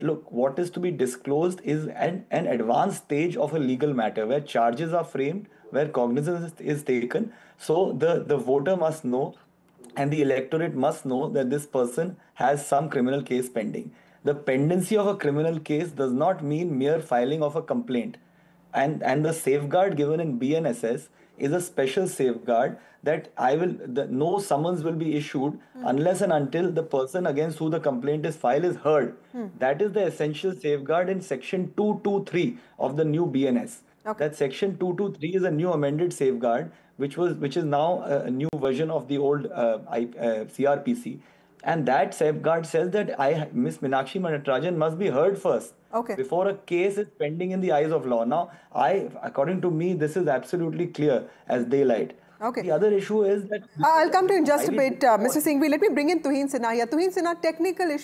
look, what is to be disclosed is an advanced stage of a legal matter where charges are framed, where cognizance is taken. So the voter must know and the electorate must know that this person has some criminal case pending. The pendency of a criminal case does not mean mere filing of a complaint. And the safeguard given in BNSS is a special safeguard that no summons will be issued unless and until the person against who the complaint is filed is heard. That is the essential safeguard in section 223 of the new BNS. Okay. That section 223 is a new amended safeguard which is now a new version of the old CRPC. And that safeguard says that Miss Meenakshi Natarajan must be heard first Okay. before a case is pending in the eyes of law. Now, according to me, this is absolutely clear as daylight. Okay. The other issue is that I'll come to you in just a bit, Mr. Singhvi. Let me bring in Tuhin Sinha here. Tuhin Sinha, technical issue.